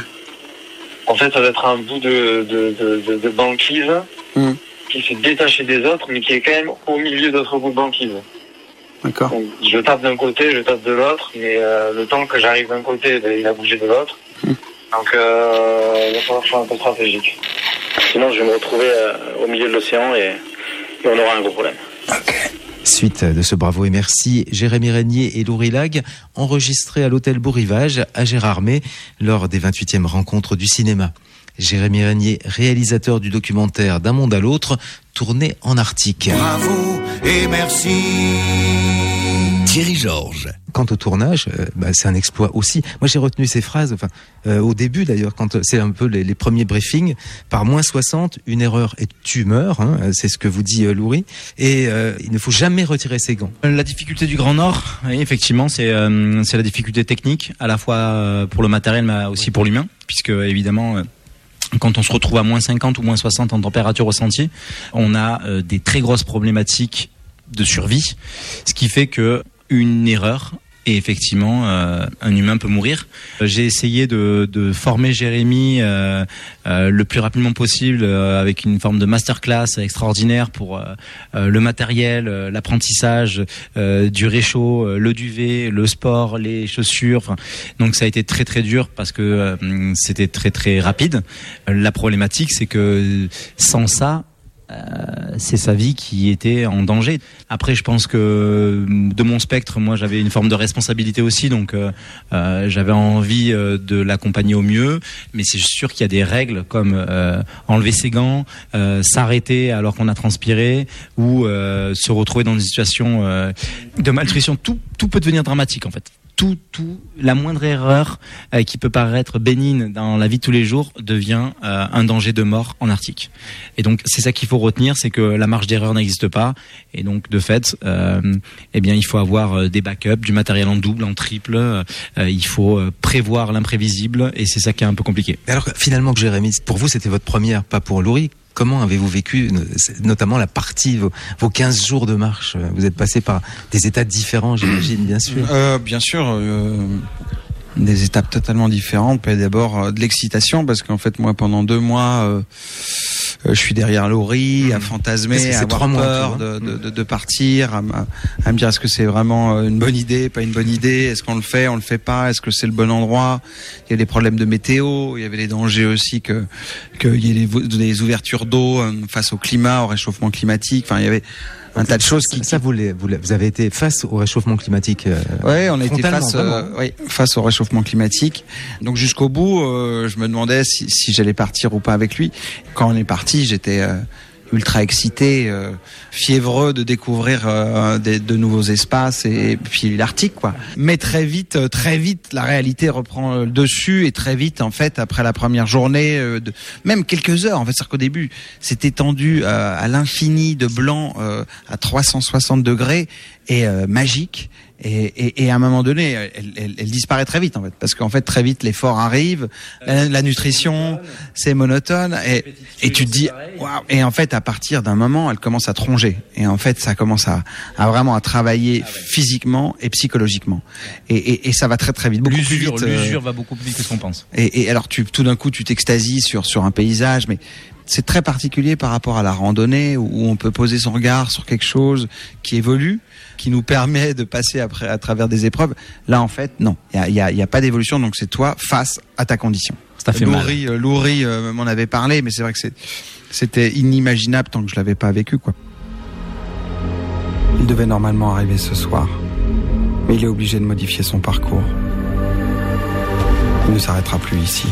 En fait, ça va être un bout de, de, de, de, de banquise mm. qui s'est détaché des autres, mais qui est quand même au milieu d'autres bouts de banquise. D'accord. Donc, je tape d'un côté, je tape de l'autre, mais euh, le temps que j'arrive d'un côté, ben, il a bougé de l'autre. Mm. Donc, euh, il va falloir que je sois un peu stratégique. Sinon, je vais me retrouver euh, au milieu de l'océan et, et on aura un gros problème. Ok. Suite de ce bravo et merci, Jérémy Régnier et Laurie Lag, enregistrés à l'hôtel Beau Rivage à Gérardmer lors des vingt-huitièmes rencontres du cinéma. Jérémy Régnier, réalisateur du documentaire D'un monde à l'autre, tourné en Arctique. Bravo et merci. Thierry Georges. Quant au tournage, euh, bah, c'est un exploit aussi. Moi, j'ai retenu ces phrases, enfin, euh, au début d'ailleurs, quand c'est un peu les, les premiers briefings, par moins soixante, une erreur et tu meurs, hein, c'est ce que vous dit euh, Laurie, et euh, il ne faut jamais retirer ses gants. La difficulté du Grand Nord, oui, effectivement, c'est euh, c'est la difficulté technique, à la fois euh, pour le matériel, mais aussi pour l'humain, puisque évidemment... Euh, quand on se retrouve à moins cinquante ou moins soixante en température ressentie, on a euh, des très grosses problématiques de survie, ce qui fait que une erreur, et effectivement, euh, un humain peut mourir. J'ai essayé de, de former Jérémy euh, euh, le plus rapidement possible euh, avec une forme de masterclass extraordinaire pour euh, euh, le matériel, euh, l'apprentissage euh, du réchaud, euh, le duvet, le sport, les chaussures. Enfin, donc ça a été très très dur parce que euh, c'était très très rapide. La problématique, c'est que sans ça, Euh, c'est sa vie qui était en danger. Après, je pense que de mon spectre, moi, j'avais une forme de responsabilité aussi, donc euh, euh, j'avais envie euh, de l'accompagner au mieux. Mais c'est sûr qu'il y a des règles comme euh, enlever ses gants, euh, s'arrêter alors qu'on a transpiré, ou euh, se retrouver dans une situation euh, de malnutrition. Tout, tout peut devenir dramatique en fait. Tout, tout, la moindre erreur euh, qui peut paraître bénigne dans la vie de tous les jours devient euh, un danger de mort en Arctique. Et donc c'est ça qu'il faut retenir, c'est que la marge d'erreur n'existe pas. Et donc de fait, euh, eh bien il faut avoir des backups, du matériel en double, en triple. Euh, il faut prévoir l'imprévisible, et c'est ça qui est un peu compliqué. Mais alors finalement, Jérémy, pour vous c'était votre première, pas pour Laurie. Comment avez-vous vécu, notamment la partie, vos, vos quinze jours de marche? Vous êtes passé par des états différents, j'imagine, bien sûr. Euh, bien sûr, euh, des étapes totalement différentes. D'abord euh, de l'excitation, parce qu'en fait, moi, pendant deux mois, euh, euh, je suis derrière Laurie, à fantasmer, à avoir peur de, de, de, de partir, à, à me dire est-ce que c'est vraiment une bonne idée, pas une bonne idée, est-ce qu'on le fait, on le fait pas, est-ce que c'est le bon endroit. Il y a des problèmes de météo, il y avait les dangers aussi que qu'il y ait des, des ouvertures d'eau face au climat, au réchauffement climatique. Enfin, il y avait un tas de choses qui... Ça, vous, les, vous, les, vous avez été face au réchauffement climatique euh, Oui, on a été face, euh, oui, face au réchauffement climatique. Donc jusqu'au bout, euh, je me demandais si, si j'allais partir ou pas avec lui. Quand on est parti, j'étais euh, ultra excité, euh, fiévreux de découvrir euh, des, de nouveaux espaces et, et puis l'Arctique, quoi. Mais très vite, très vite, la réalité reprend le dessus, et très vite, en fait, après la première journée, euh, de, même quelques heures, en fait, c'est-à-dire qu'au début, c'était tendu euh, à l'infini de blanc euh, à trois cent soixante degrés et euh, magique. Et, et, et à un moment donné, elle, elle, elle disparaît très vite en fait, parce qu'en fait très vite l'effort arrive, la, la nutrition, c'est monotone, et, et tu te dis waouh. Et en fait à partir d'un moment, elle commence à tronger, et en fait ça commence à, à vraiment à travailler physiquement et psychologiquement, et, et, et ça va très très vite, beaucoup l'usure, plus vite. L'usure euh, va beaucoup plus vite que ce qu'on pense. Et, et alors tu, tout d'un coup tu t'extasies sur sur un paysage, mais c'est très particulier par rapport à la randonnée où on peut poser son regard sur quelque chose qui évolue, qui nous permet de passer après à travers des épreuves. Là, en fait, non, il y a, y a, y a pas d'évolution, donc c'est toi face à ta condition. Ça fait mal. Loury, euh, Loury euh, m'en avait parlé, mais c'est vrai que c'est, c'était inimaginable tant que je l'avais pas vécu, quoi. Il devait normalement arriver ce soir, mais il est obligé de modifier son parcours. Il ne s'arrêtera plus ici.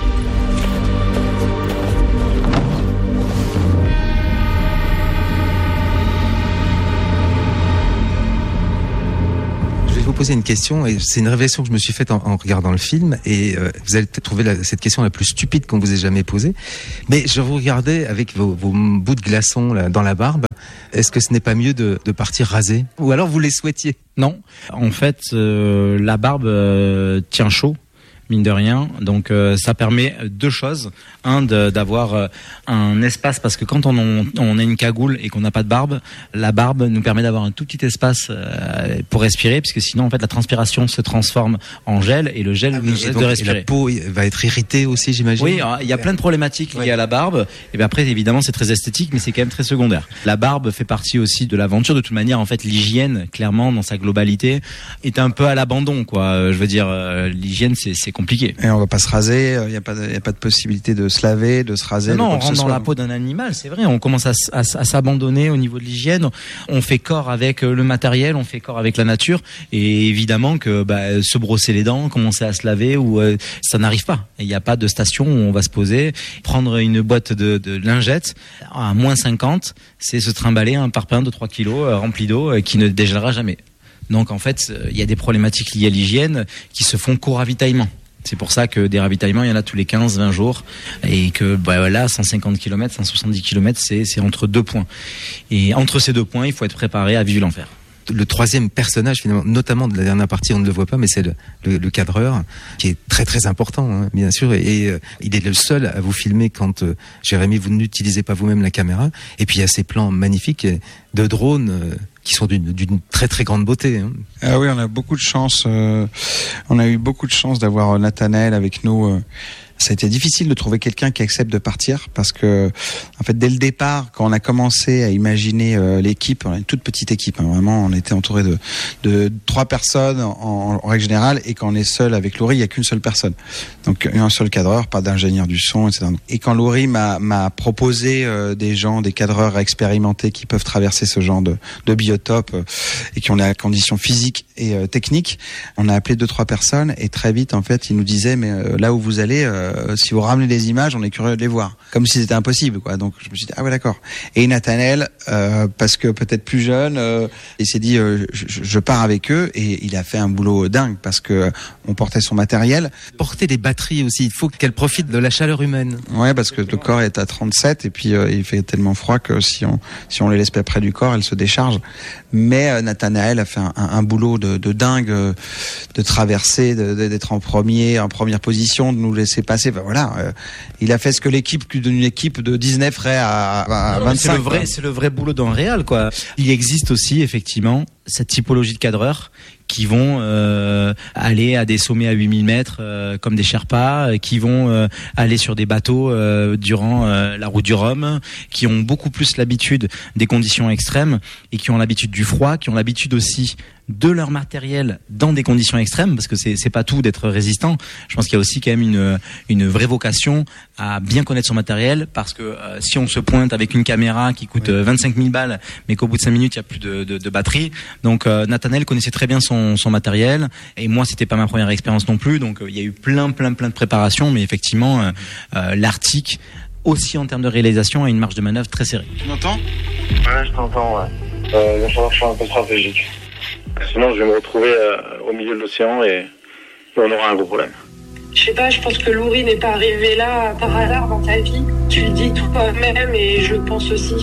Je vais vous poser une question, et c'est une révélation que je me suis faite en, en regardant le film, et euh, vous allez peut-être trouver la, cette question la plus stupide qu'on vous ait jamais posée. Mais je vous regardais avec vos, vos bouts de glaçons là, dans la barbe. Est-ce que ce n'est pas mieux de, de partir rasé? Ou alors vous les souhaitiez? Non, en fait, euh, la barbe euh, tient chaud, mine de rien. Donc euh, ça permet deux choses. Un, de, d'avoir euh, un espace, parce que quand on, on, on a une cagoule et qu'on n'a pas de barbe, la barbe nous permet d'avoir un tout petit espace euh, pour respirer, puisque sinon en fait la transpiration se transforme en gel et le gel ah oui, nous aide donc, de respirer. Et la peau va être irritée aussi, j'imagine. Oui, il y a plein de problématiques liées ouais. à la barbe. Et bien après, évidemment, c'est très esthétique, mais c'est quand même très secondaire. La barbe fait partie aussi de l'aventure. De toute manière, en fait, l'hygiène, clairement, dans sa globalité, est un peu à l'abandon, quoi. Je veux dire, l'hygiène, c'est, c'est compliqué. Et on va pas se raser. Il y a pas, il y a pas de possibilité de se laver, de se raser. Non, non on rentre dans la peau d'un animal, c'est vrai. On commence à, à, à s'abandonner au niveau de l'hygiène. On fait corps avec le matériel, on fait corps avec la nature. Et évidemment que bah, se brosser les dents, commencer à se laver, ou euh, ça n'arrive pas. Il n'y a pas de station où on va se poser, prendre une boîte de, de lingettes à moins cinquante, c'est se trimballer un parpaing de trois kilos euh, rempli d'eau euh, qui ne dégèlera jamais. Donc en fait, il y a des problématiques liées à l'hygiène qui se font qu'au ravitaillement. C'est pour ça que des ravitaillements, il y en a tous les quinze vingt jours, et que bah, voilà, cent cinquante kilomètres, cent soixante-dix kilomètres, c'est, c'est entre deux points. Et entre ces deux points, il faut être préparé à vivre l'enfer. Le troisième personnage, finalement, notamment de la dernière partie, on ne le voit pas, mais c'est le, le, le cadreur, qui est très très important, hein, bien sûr, et, et euh, il est le seul à vous filmer quand, euh, Jérémy, vous n'utilisez pas vous-même la caméra, et puis il y a ces plans magnifiques de drones euh, qui sont d'une, d'une très très grande beauté. Hein. Ah oui, on a beaucoup de chance, euh, on a eu beaucoup de chance d'avoir Nathanaël avec nous. Euh. Ça a été difficile de trouver quelqu'un qui accepte de partir, parce que, en fait, dès le départ, quand on a commencé à imaginer euh, l'équipe, on a une toute petite équipe, hein, vraiment, on était entouré de, de trois personnes en, en règle générale, et quand on est seul avec Loury, il y a qu'une seule personne. Donc, un seul cadreur, pas d'ingénieur du son, et cetera. Et quand Loury m'a, m'a proposé euh, des gens, des cadreurs expérimentés qui peuvent traverser ce genre de, de biotope euh, et qui ont les conditions physiques et euh, techniques, on a appelé deux, trois personnes, et très vite, en fait, ils nous disaient, mais euh, là où vous allez, euh, Euh, si vous ramenez des images, on est curieux de les voir, comme si c'était impossible, quoi. Donc je me suis dit ah ouais d'accord. Et Nathanaël, euh, parce que peut-être plus jeune, euh, il s'est dit euh, je, je pars avec eux, et il a fait un boulot dingue, parce que on portait son matériel. Porter des batteries aussi, il faut qu'elles profitent de la chaleur humaine. Ouais, parce que le corps est à trente-sept, et puis euh, il fait tellement froid que si on si on les laisse pas près du corps, elles se déchargent. Mais euh, Nathanaël a fait un, un, un boulot de, de dingue, euh, de traverser, de, de, d'être en premier, en première position, de nous laisser passer. Enfin, voilà, euh, il a fait ce que l'équipe d'une équipe de dix-neuf ferait à, à, à vingt-cinq. C'est le vrai, c'est le vrai boulot d'un réal, quoi. Il existe aussi effectivement cette typologie de cadreurs qui vont euh, aller à des sommets à huit mille mètres euh, comme des Sherpas, qui vont euh, aller sur des bateaux euh, durant euh, la route du Rhum, qui ont beaucoup plus l'habitude des conditions extrêmes, et qui ont l'habitude du froid, qui ont l'habitude aussi de leur matériel dans des conditions extrêmes, parce que c'est c'est pas tout d'être résistant. Je pense qu'il y a aussi quand même une une vraie vocation à bien connaître son matériel, parce que euh, si on se pointe avec une caméra qui coûte euh, vingt-cinq mille balles, mais qu'au bout de cinq minutes il y a plus de de, de batterie. Donc euh, Nathanaël connaissait très bien son son matériel, et moi c'était pas ma première expérience non plus. Donc euh, il y a eu plein plein plein de préparations, mais effectivement euh, euh, l'Arctique aussi en termes de réalisation a une marge de manœuvre très serrée. Tu m'entends ? Ouais, je t'entends. Ouais. Euh, il va falloir que je sois un peu stratégique. Sinon, je vais me retrouver euh, au milieu de l'océan, et, et on aura un gros problème. Je sais pas, je pense que Loury n'est pas arrivé là par hasard dans ta vie. Tu le dis toi-même, et je le pense aussi.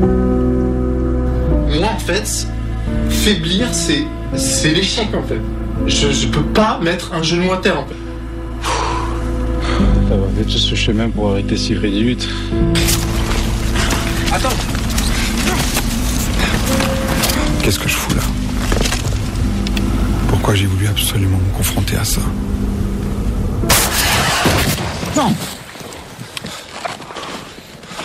Moi, en fait, faiblir, c'est, c'est l'échec, en fait. Je, je peux pas mettre un genou à terre, en fait. Ça va vite ce chemin pour arrêter si vite. Attends. Qu'est-ce que je fous là ? Pourquoi j'ai voulu absolument me confronter à ça ? Non.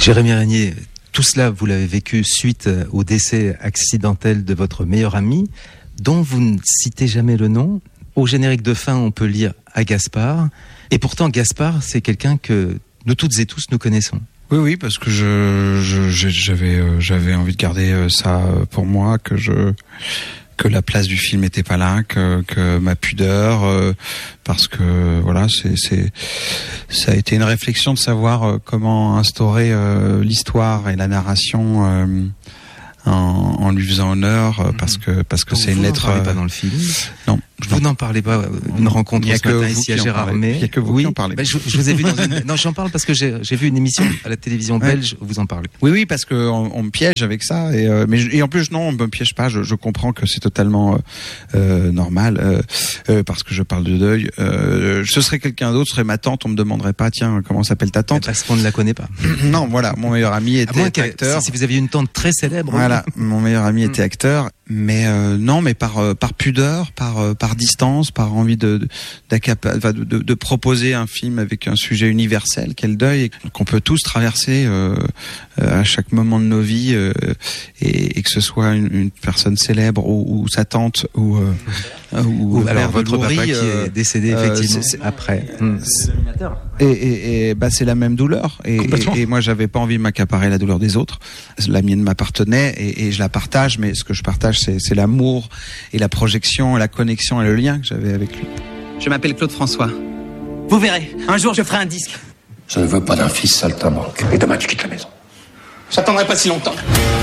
Jérémy Régnier, tout cela, vous l'avez vécu suite au décès accidentel de votre meilleur ami, dont vous ne citez jamais le nom. Au générique de fin, on peut lire à Gaspard. Et pourtant, Gaspard, c'est quelqu'un que nous toutes et tous nous connaissons. Oui, oui, parce que je, je j'avais, euh, j'avais envie de garder ça pour moi, que je, que la place du film était pas là, que, que ma pudeur, euh, parce que voilà, c'est, c'est, ça a été une réflexion de savoir euh, comment instaurer euh, l'histoire et la narration. Euh, En, en lui faisant honneur, euh, parce que parce que Donc c'est une vous lettre. Vous n'en parlez euh, pas dans le film. Non. Vous n'en parlez pas d'une rencontre ce matin ici à Gérardmer. Il y a que vous oui. qui en parlez. Ben, je, je vous ai vu dans une. Non, j'en parle parce que j'ai, j'ai vu une émission à la télévision ouais. belge où vous en parlez. Oui, oui, parce que on, on me piège avec ça, et euh, mais je, et en plus non, on me piège pas. Je, je comprends que c'est totalement euh, euh, normal euh, euh, parce que je parle de deuil. Euh, ce serait quelqu'un d'autre, ce serait ma tante. On me demanderait pas, tiens, comment s'appelle ta tante? Parce qu'on ne la connaît pas. Non, voilà, mon meilleur ami était acteur. Si, si vous aviez une tante très célèbre. Voilà, mon meilleur ami était acteur. Mais euh, non, mais par euh, par pudeur, par euh, par distance, par envie de de, de, de de proposer un film avec un sujet universel, qu'est le deuil, qu'on peut tous traverser euh, euh, à chaque moment de nos vies, euh, et, et que ce soit une, une personne célèbre ou, ou sa tante ou euh, ou, ou alors votre Loury, papa qui euh, est décédé effectivement euh, c'est, c'est, après. C'est, et, et, et bah c'est la même douleur. Et, et, et moi j'avais pas envie de m'accaparer la douleur des autres. La mienne m'appartenait et, et je la partage, mais ce que je partage c'est, c'est l'amour et la projection, la connexion et le lien que j'avais avec lui. Je m'appelle Claude François. Vous verrez, un jour je ferai un disque. Je ne veux pas d'un fils saltimbanque. Et demain tu quittes la maison. J'attendrai pas si longtemps.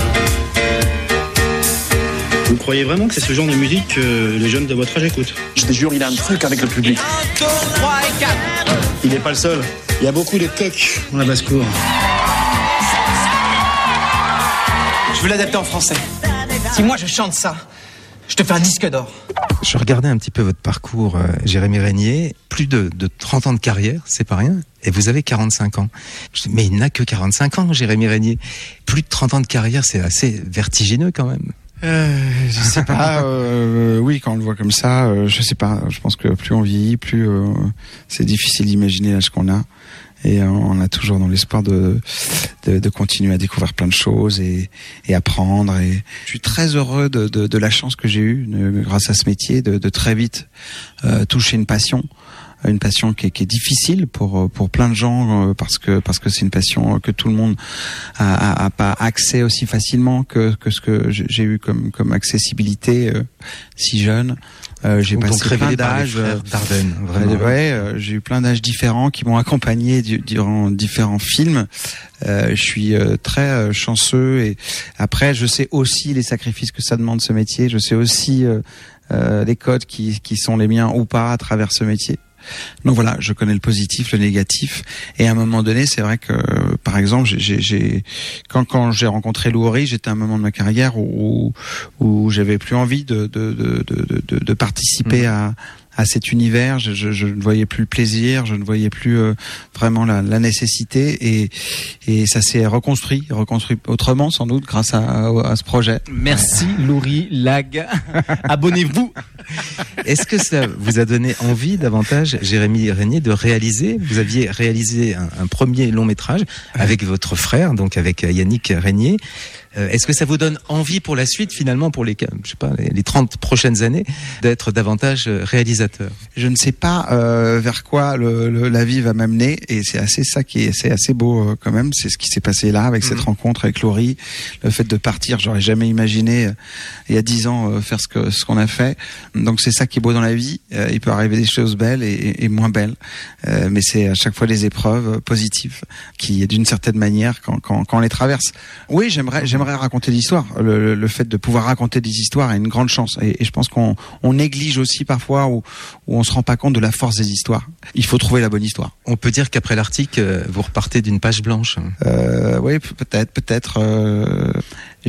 Vous croyez vraiment que c'est ce genre de musique que les jeunes de votre âge écoutent? Je te jure, il a un truc avec le public. un, deux, trois et quatre. Il n'est pas le seul. Il y a beaucoup de coqs dans la basse-cour. Je veux l'adapter en français. Si moi je chante ça, je te fais un disque d'or. Je regardais un petit peu votre parcours, euh, Jérémy Régnier. Plus de, de trente ans de carrière, c'est pas rien. Et vous avez quarante-cinq ans. Je dis, mais il n'a que quarante-cinq ans, Jérémy Régnier. Plus de trente ans de carrière, c'est assez vertigineux quand même. Euh, je sais pas. euh, oui, quand on le voit comme ça, euh, je sais pas. Je pense que plus on vieillit, plus euh, c'est difficile d'imaginer l'âge qu'on a. Et on a toujours dans l'espoir de, de, de continuer à découvrir plein de choses et, et apprendre. Et je suis très heureux de, de, de la chance que j'ai eue, de, grâce à ce métier, de, de très vite euh, toucher une passion. Une passion qui est, qui est difficile pour pour plein de gens parce que parce que c'est une passion que tout le monde a, a, a pas accès aussi facilement que que ce que j'ai eu comme comme accessibilité euh, si jeune. Euh, j'ai donc, passé donc plein d'âges. Dardenne, vraiment. Ouais, euh, j'ai eu plein d'âges différents qui m'ont accompagné du, durant différents films. Euh, je suis euh, très euh, chanceux et après je sais aussi les sacrifices que ça demande ce métier. Je sais aussi euh, euh, les codes qui qui sont les miens ou pas à travers ce métier. Donc voilà, je connais le positif, le négatif, et à un moment donné, c'est vrai que, par exemple, j'ai, j'ai quand quand j'ai rencontré Loury, j'étais à un moment de ma carrière où où j'avais plus envie de de de de de, de participer mmh. à à cet univers, je, je, je ne voyais plus le plaisir, je ne voyais plus euh, vraiment la, la nécessité, et et ça s'est reconstruit, reconstruit autrement sans doute grâce à, à, à ce projet. Merci Loury Lag, abonnez-vous. Est-ce que ça vous a donné envie davantage, Jérémy Régnier, de réaliser? Vous aviez réalisé un, un premier long métrage avec votre frère, donc avec Yannick Régnier. Euh, est-ce que ça vous donne envie pour la suite, finalement, pour les, je sais pas, les trente prochaines années, d'être davantage réalisateur? Je ne sais pas euh, vers quoi le, le, la vie va m'amener, et c'est assez ça qui est, c'est assez beau euh, quand même. C'est ce qui s'est passé là avec mmh. cette rencontre avec Loury, le fait de partir. J'aurais jamais imaginé euh, il y a dix ans euh, faire ce que ce qu'on a fait. Donc c'est ça qui est beau dans la vie. Euh, il peut arriver des choses belles et, et, et moins belles, euh, mais c'est à chaque fois des épreuves positives qui, d'une certaine manière, quand, quand, quand on les traverse. Oui, j'aimerais, j'aimerais J'aimerais raconter l'histoire. Le, le, le fait de pouvoir raconter des histoires est une grande chance. Et, et je pense qu'on on néglige aussi parfois, ou où on se rend pas compte de la force des histoires. Il faut trouver la bonne histoire. On peut dire qu'après l'Arctique, vous repartez d'une page blanche. Euh, oui, peut-être, peut-être. Euh,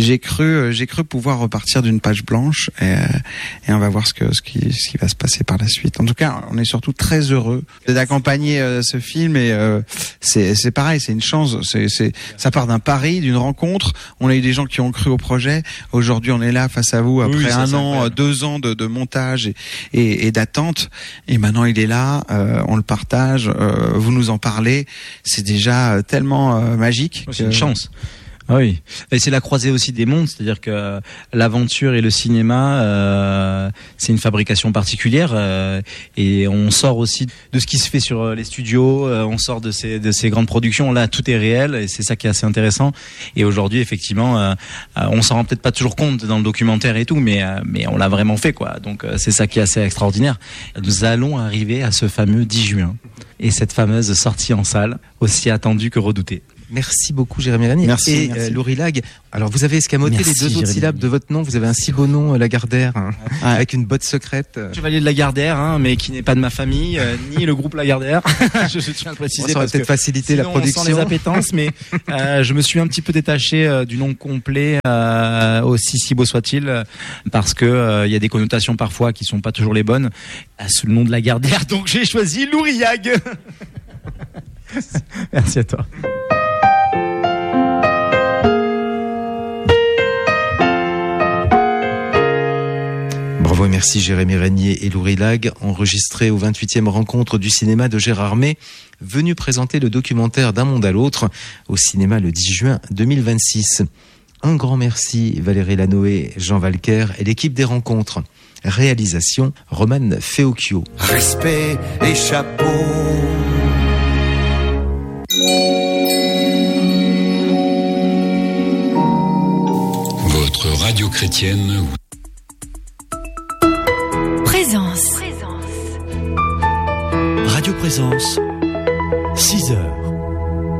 j'ai cru, j'ai cru pouvoir repartir d'une page blanche et, et on va voir ce que, ce qui, ce qui va se passer par la suite. En tout cas, on est surtout très heureux d'accompagner euh, ce film et euh, c'est, c'est pareil, c'est une chance. C'est, c'est, ça part d'un pari, d'une rencontre. On a eu des gens qui ont cru au projet. Aujourd'hui, on est là face à vous après oui, ça, un an, incroyable. deux ans de, de montage et, et, et d'attente. Et maintenant, il est là. Euh, on le partage. Euh, vous nous en parlez. C'est déjà tellement euh, magique. C'est une chance. Ah oui, et c'est la croisée aussi des mondes, c'est-à-dire que l'aventure et le cinéma, euh, c'est une fabrication particulière euh, et on sort aussi de ce qui se fait sur les studios, euh, on sort de ces de ces grandes productions. Là, tout est réel et c'est ça qui est assez intéressant. Et aujourd'hui, effectivement, euh, on s'en rend peut-être pas toujours compte dans le documentaire et tout, mais euh, mais on l'a vraiment fait quoi. Donc euh, c'est ça qui est assez extraordinaire. Nous allons arriver à ce fameux dix juin et cette fameuse sortie en salle, aussi attendue que redoutée. Merci beaucoup, Jérémy Régnier. Merci. Et merci. Euh, Laurie Lag, alors vous avez escamoté merci, les deux autres Jérémy syllabes de votre nom. Vous avez un si beau nom, Lagardère, hein, ouais. avec une botte secrète. Chevalier de Lagardère, hein, mais qui n'est pas de ma famille, euh, ni le groupe Lagardère. je, je tiens à le préciser. Ça aurait peut-être facilité la production. On sent les appétences, mais euh, je me suis un petit peu détaché euh, du nom complet, euh, aussi si beau soit-il, euh, parce que il euh, y a des connotations parfois qui sont pas toujours les bonnes euh, sous le nom de Lagardère. Donc j'ai choisi Louriag. Merci à toi. Bravo et merci Jérémy Régnier et Laurie Lag, enregistré aux vingt-huitième rencontre du cinéma de Gérard May, venu présenter le documentaire D'un monde à l'autre au cinéma le dix juin deux mille vingt-six. Un grand merci Valérie Lanoé, Jean Valquer et l'équipe des rencontres. Réalisation Romane Feocchio. Respect et chapeau. Votre radio chrétienne. Présence. Radio Présence, six heures.